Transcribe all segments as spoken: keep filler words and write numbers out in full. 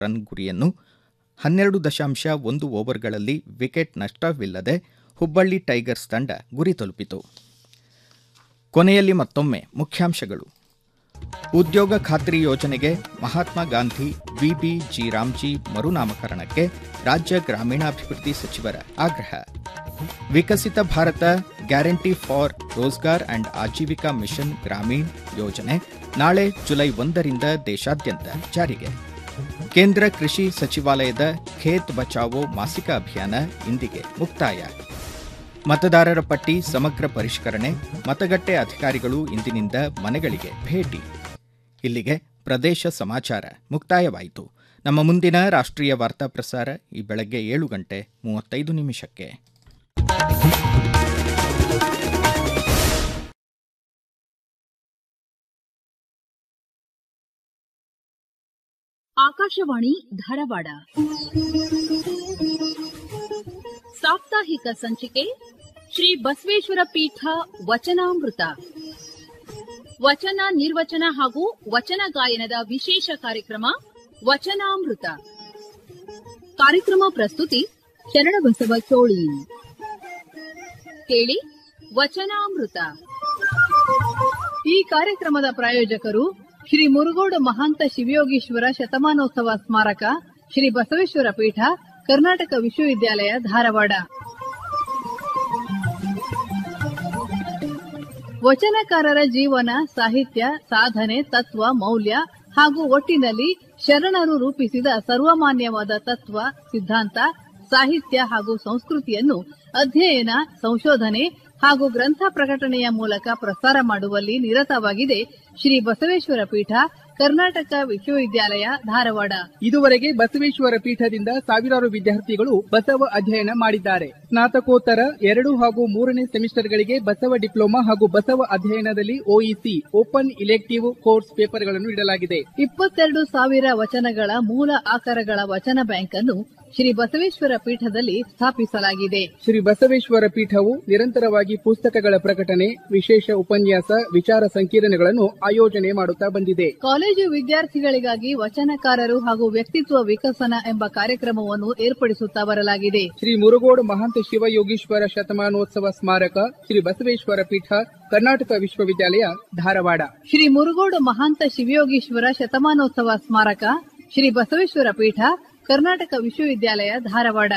Run ಗುರಿಯನ್ನು ಹನ್ನೆರಡು ದಶಾಂಶ ಒಂದು ಓವರ್ಗಳಲ್ಲಿ ವಿಕೆಟ್ ನಷ್ಟವಿಲ್ಲದೆ ಹುಬ್ಬಳ್ಳಿ ಟೈಗರ್ಸ್ ತಂಡ ಗುರಿ ತಲುಪಿತು. ಕೊನೆಯಲ್ಲಿ ಮತ್ತೊಮ್ಮೆ ಮುಖ್ಯಾಂಶಗಳು. ಉದ್ಯೋಗ ಖಾತ್ರಿ ಯೋಜನೆಗೆ ಮಹಾತ್ಮ ಗಾಂಧಿ ವಿಬಿ ಜಿ ರಾಮ್ಜಿ ಮರುನಾಮಕರಣಕ್ಕೆ ರಾಜ್ಯ ಗ್ರಾಮೀಣಾಭಿವೃದ್ಧಿ ಸಚಿವರ ಆಗ್ರಹ. ವಿಕಸಿತ Bharat guarantee for Rozgar and Aajeevika mission Gramin ಯೋಜನೆ ನಾಳೆ ಜುಲೈ ಒಂದರಿಂದ ದೇಶಾದ್ಯಂತ ಜಾರಿಗೆ. ಕೇಂದ್ರ ಕೃಷಿ ಸಚಿವಾಲಯದ ಖೇತ್ ಬಚಾವೋ ಮಾಸಿಕ ಅಭಿಯಾನ ಇಂದಿಗೆ ಮುಕ್ತಾಯ. ಮತದಾರರ ಪಟ್ಟಿ ಸಮಗ್ರ ಪರಿಷ್ಕರಣೆ, ಮತಗಟ್ಟೆ ಅಧಿಕಾರಿಗಳು ಇಂದಿನಿಂದ ಮನೆಗಳಿಗೆ ಭೇಟಿ. ಇಲ್ಲಿಗೆ ಪ್ರದೇಶ ಸಮಾಚಾರ ಮುಕ್ತಾಯವಾಯಿತು. ನಮ್ಮ ಮುಂದಿನ ರಾಷ್ಟ್ರೀಯ ವಾರ್ತಾ ಪ್ರಸಾರ ಈ ಬೆಳಗ್ಗೆ ಏಳು ಗಂಟೆ ಮೂವತ್ತೈದು ನಿಮಿಷಕ್ಕೆ. ಆಕಾಶವಾಣಿ ಧಾರವಾಡ. ಸಾಪ್ತಾಹಿಕ ಸಂಚಿಕೆ ಶ್ರೀ ಬಸವೇಶ್ವರ ಪೀಠ ವಚನಾಮೃತ. ವಚನ ನಿರ್ವಚನ ಹಾಗೂ ವಚನ ಗಾಯನದ ವಿಶೇಷ ಕಾರ್ಯಕ್ರಮ ವಚನಾಮೃತ. ಕಾರ್ಯಕ್ರಮ ಪ್ರಸ್ತುತಿ ಶರಣಬಸವ ಚೋಳಿ. ಕೇಳಿ ವಚನಾಮೃತ. ಈ ಕಾರ್ಯಕ್ರಮದ ಪ್ರಾಯೋಜಕರು ಶ್ರೀ ಮುರುಗೋಡು ಮಹಾಂತ ಶಿವಯೋಗೀಶ್ವರ ಶತಮಾನೋತ್ಸವ ಸ್ಮಾರಕ, ಶ್ರೀ ಬಸವೇಶ್ವರ ಪೀಠ, ಕರ್ನಾಟಕ ವಿಶ್ವವಿದ್ಯಾಲಯ ಧಾರವಾಡ. ವಚನಕಾರರ ಜೀವನ, ಸಾಹಿತ್ಯ, ಸಾಧನೆ, ತತ್ವ, ಮೌಲ್ಯ ಹಾಗೂ ಒಟ್ಟಿನಲ್ಲಿ ಶರಣರು ರೂಪಿಸಿದ ಸರ್ವಮಾನ್ಯವಾದ ತತ್ವ, ಸಿದ್ಧಾಂತ, ಸಾಹಿತ್ಯ ಹಾಗೂ ಸಂಸ್ಕೃತಿಯನ್ನು ಅಧ್ಯಯನ, ಸಂಶೋಧನೆ ಹಾಗೂ ಗ್ರಂಥ ಪ್ರಕಟಣೆಯ ಮೂಲಕ ಪ್ರಸಾರ ಮಾಡುವಲ್ಲಿ ನಿರತವಾಗಿದೆ ಶ್ರೀ ಬಸವೇಶ್ವರ ಪೀಠ, ಕರ್ನಾಟಕ ವಿಶ್ವವಿದ್ಯಾಲಯ ಧಾರವಾಡ. ಇದುವರೆಗೆ ಬಸವೇಶ್ವರ ಪೀಠದಿಂದ ಸಾವಿರಾರು ವಿದ್ಯಾರ್ಥಿಗಳು ಬಸವ ಅಧ್ಯಯನ ಮಾಡಿದ್ದಾರೆ. ಸ್ನಾತಕೋತ್ತರ ಎರಡು ಹಾಗೂ ಮೂರನೇ ಸೆಮಿಸ್ಟರ್ಗಳಿಗೆ ಬಸವ ಡಿಪ್ಲೊಮಾ ಹಾಗೂ ಬಸವ ಅಧ್ಯಯನದಲ್ಲಿ ಒಇಸಿ ಓಪನ್ ಇಲೆಕ್ಟಿವ್ ಕೋರ್ಸ್ ಪೇಪರ್ಗಳನ್ನು ನೀಡಲಾಗಿದೆ. ಇಪ್ಪತ್ತೆರಡು ಸಾವಿರ ವಚನಗಳ ಮೂಲ ಆಕಾರಗಳ ವಚನ ಬ್ಯಾಂಕ್ ಅನ್ನು ಶ್ರೀ ಬಸವೇಶ್ವರ ಪೀಠದಲ್ಲಿ ಸ್ಥಾಪಿಸಲಾಗಿದೆ. ಶ್ರೀ ಬಸವೇಶ್ವರ ಪೀಠವು ನಿರಂತರವಾಗಿ ಪುಸ್ತಕಗಳ ಪ್ರಕಟಣೆ, ವಿಶೇಷ ಉಪನ್ಯಾಸ, ವಿಚಾರ ಸಂಕಿರಣಗಳನ್ನು ಆಯೋಜನೆ ಮಾಡುತ್ತಾ ಬಂದಿದೆ. ಕಾಲೇಜು ವಿದ್ಯಾರ್ಥಿಗಳಿಗಾಗಿ ವಚನಕಾರರು ಹಾಗೂ ವ್ಯಕ್ತಿತ್ವ ವಿಕಸನ ಎಂಬ ಕಾರ್ಯಕ್ರಮವನ್ನು ಏರ್ಪಡಿಸುತ್ತಾ ಬರಲಾಗಿದೆ. ಶ್ರೀ ಮುರುಗೋಡು ಮಹಾಂತ ಶಿವಯೋಗೀಶ್ವರ ಶತಮಾನೋತ್ಸವ ಸ್ಮಾರಕ, ಶ್ರೀ ಬಸವೇಶ್ವರ ಪೀಠ, ಕರ್ನಾಟಕ ವಿಶ್ವವಿದ್ಯಾಲಯ ಧಾರವಾಡ. ಶ್ರೀ ಮುರುಗೋಡು ಮಹಾಂತ ಶಿವಯೋಗೀಶ್ವರ ಶತಮಾನೋತ್ಸವ ಸ್ಮಾರಕ, ಶ್ರೀ ಬಸವೇಶ್ವರ ಪೀಠ, ಕರ್ನಾಟಕ ವಿಶ್ವವಿದ್ಯಾಲಯ ಧಾರವಾಡ.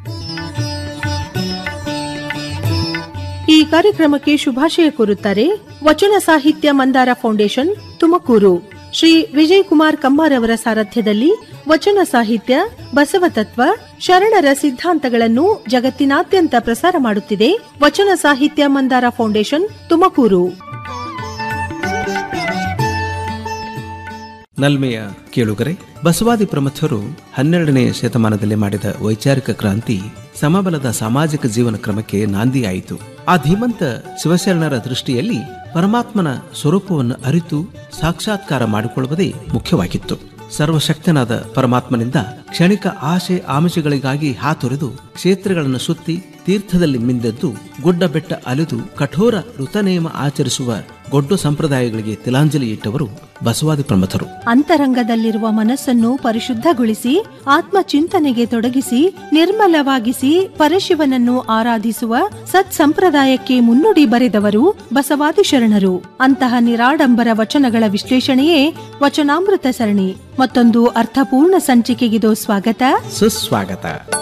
ಈ ಕಾರ್ಯಕ್ರಮಕ್ಕೆ ಶುಭಾಶಯ ಕೋರುತ್ತಾರೆ ವಚನ ಸಾಹಿತ್ಯ ಮಂದಾರ ಫೌಂಡೇಶನ್, ತುಮಕೂರು. ಶ್ರೀ ವಿಜಯ್ ಕುಮಾರ್ ಕಮ್ಮಾರ್ ಅವರ ಸಾರಥ್ಯದಲ್ಲಿ ವಚನ ಸಾಹಿತ್ಯ, ಬಸವತತ್ವ, ಶರಣರ ಸಿದ್ಧಾಂತಗಳನ್ನು ಜಗತ್ತಿನಾದ್ಯಂತ ಪ್ರಸಾರ ಮಾಡುತ್ತಿದೆ ವಚನ ಸಾಹಿತ್ಯ ಮಂದಾರ ಫೌಂಡೇಶನ್, ತುಮಕೂರು. ನಲ್ಮೆಯ ಕೇಳುಗರೆ, ಬಸವಾದಿ ಪ್ರಮುಖರು ಹನ್ನೆರಡನೇ ಶತಮಾನದಲ್ಲಿ ಮಾಡಿದ ವೈಚಾರಿಕ ಕ್ರಾಂತಿ ಸಮಬಲದ ಸಾಮಾಜಿಕ ಜೀವನ ಕ್ರಮಕ್ಕೆ ನಾಂದಿಯಾಯಿತು. ಆ ಧೀಮಂತ ಶಿವಶರಣರ ದೃಷ್ಟಿಯಲ್ಲಿ ಪರಮಾತ್ಮನ ಸ್ವರೂಪವನ್ನು ಅರಿತು ಸಾಕ್ಷಾತ್ಕಾರ ಮಾಡಿಕೊಳ್ಳುವುದೇ ಮುಖ್ಯವಾಗಿತ್ತು. ಸರ್ವಶಕ್ತನಾದ ಪರಮಾತ್ಮನಿಂದ ಕ್ಷಣಿಕ ಆಶೆ ಆಮಿಷಗಳಿಗಾಗಿ ಹಾತೊರೆದು ಕ್ಷೇತ್ರಗಳನ್ನು ಸುತ್ತಿ ತೀರ್ಥದಲ್ಲಿ ಮಿಂದೆದ್ದು ಗುಡ್ಡ ಬೆಟ್ಟ ಅಲೆದು ಕಠೋರ ಋತನೇಮ ಆಚರಿಸುವ ಗೊಡ್ಡು ಸಂಪ್ರದಾಯಗಳಿಗೆ ತಿಲಾಂಜಲಿ ಇಟ್ಟವರು ಬಸವಾದಿ ಪ್ರಮುಖರು. ಅಂತರಂಗದಲ್ಲಿರುವ ಮನಸ್ಸನ್ನು ಪರಿಶುದ್ಧಗೊಳಿಸಿ ಆತ್ಮಚಿಂತನೆಗೆ ತೊಡಗಿಸಿ ನಿರ್ಮಲವಾಗಿಸಿ ಪರಶಿವನನ್ನು ಆರಾಧಿಸುವ ಸತ್ಸಂಪ್ರದಾಯಕ್ಕೆ ಮುನ್ನುಡಿ ಬರೆದವರು ಬಸವಾದಿ ಶರಣರು. ಅಂತಹ ನಿರಾಡಂಬರ ವಚನಗಳ ವಿಶ್ಲೇಷಣೆಯೇ ವಚನಾಮೃತ ಸರಣಿ. ಮತ್ತೊಂದು ಅರ್ಥಪೂರ್ಣ ಸಂಚಿಕೆಗಿದು ಸ್ವಾಗತ, ಸುಸ್ವಾಗತ.